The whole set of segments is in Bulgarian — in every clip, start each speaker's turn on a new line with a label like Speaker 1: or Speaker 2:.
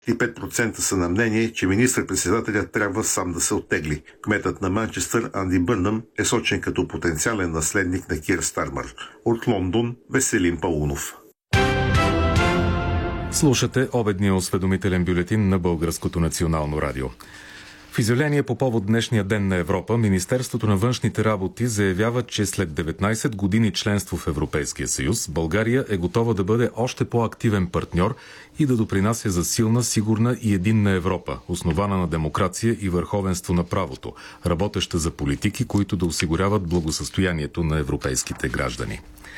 Speaker 1: 5% са на мнение, че министър-председателят трябва сам да се оттегли. Кметът на Манчестър Анди Бърнъм е сочен като потенциален наследник на Кир Стармър. От Лондон Веселин Паунов.
Speaker 2: Слушате обедния осведомителен бюлетин на Българското национално радио. В изявление по повод днешния ден на Европа, Министерството на външните работи заявява, че след 19 години членство в Европейския съюз, България е готова да бъде още по-активен партньор и да допринася за силна, сигурна и единна Европа, основана на демокрация и върховенство на правото, работеща за политики, които да осигуряват благосъстоянието на европейските граждани.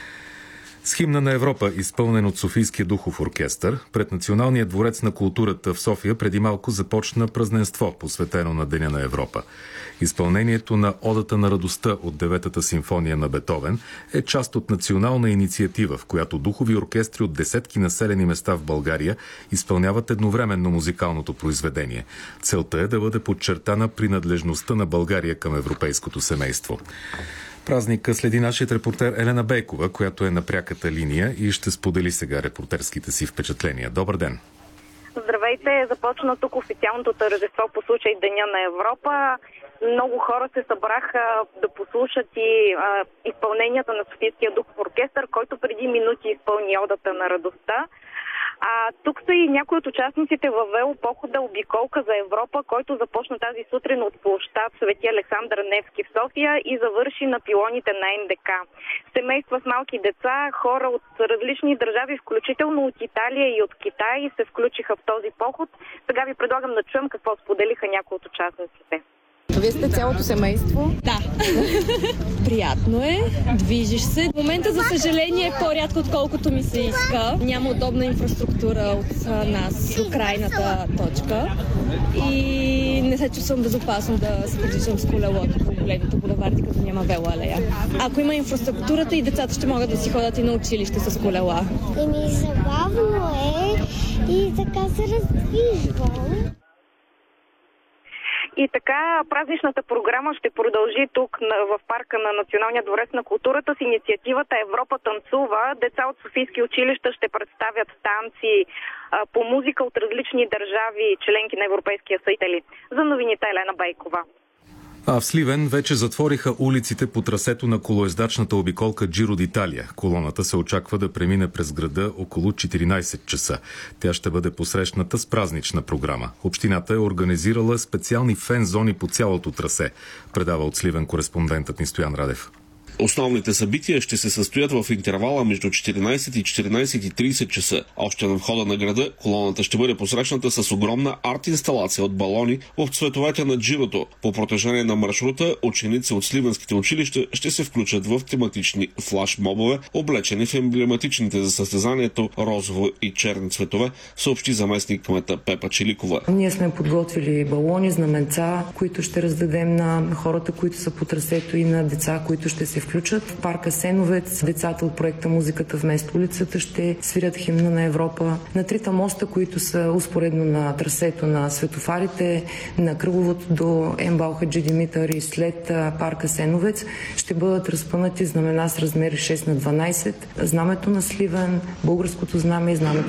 Speaker 2: С химна на Европа, изпълнен от Софийския духов оркестър, пред Националния дворец на културата в София преди малко започна празненство, посветено на Деня на Европа. Изпълнението на Одата на радостта от 9-та симфония на Бетовен е част от национална инициатива, в която духови оркестри от десетки населени места в България изпълняват едновременно музикалното произведение. Целта е да бъде подчертана принадлежността на България към европейското семейство. Празника следи нашият репортер Елена Бейкова, която е на пряката линия и ще сподели сега репортерските си впечатления. Добър ден!
Speaker 3: Здравейте! Започна тук официалното тържество по случай Деня на Европа. Много хора се събраха да послушат и изпълненията на Софийския духов оркестър, който преди минути изпълни Одата на радостта. Тук са и някои от участниците във велопохода Обиколка за Европа, който започна тази сутрин от площад Свети Александър Невски в София и завърши на пилоните на НДК. Семейства с малки деца, хора от различни държави, включително от Италия и от Китай, се включиха в този поход. Сега ви предлагам да чуем какво споделиха някои от участниците.
Speaker 4: Вие сте цялото семейство?
Speaker 5: Да. Приятно е, движиш се. В момента, за съжаление, е по-рядко, отколкото ми се иска. Няма удобна инфраструктура от нас до крайната точка. И не се чувствам безопасно да се придвижвам с колелото по големите булеварди, като няма велоалея. Ако има инфраструктурата, и децата ще могат да си ходят и на училище с колела.
Speaker 6: Забавно е и така се раздвижвам.
Speaker 3: И така, празничната програма ще продължи тук в парка на Националния дворец на културата с инициативата Европа танцува. Деца от софийски училища ще представят танци по музика от различни държави, членки на Европейския съюз. За новините Елена Бейкова.
Speaker 2: А в Сливен вече затвориха улиците по трасето на колоездачната обиколка Джиро д'Италия. Колоната се очаква да премине през града около 14 часа. Тя ще бъде посрещната с празнична програма. Общината е организирала специални фен-зони по цялото трасе, предава от Сливен кореспондентът ни Стоян Радев.
Speaker 7: Основните събития ще се състоят в интервала между 14 и 14:30 часа. Още на входа на града колоната ще бъде посрещната с огромна арт-инсталация от балони в цветовете на джирото. По протежение на маршрута ученици от сливенските училища ще се включат в тематични флаш-мобове, облечени в емблематичните за състезанието розово и черни цветове, съобщи заместник кмета Пепа Чиликова.
Speaker 8: Ние сме подготвили балони, знаменца, които ще раздадем на хората, които са по трасето, и на деца, които ще се включат. В парка Сеновец децата от проекта Музиката вместо улицата ще свирят химна на Европа. На трите моста, които са успоредно на трасето на светофарите, на кръговото до МБАЛ Хаджи Димитър и след парка Сеновец, ще бъдат разпънати знамена с размери 6 на 12. Знамето на Сливен, българското знаме и знамето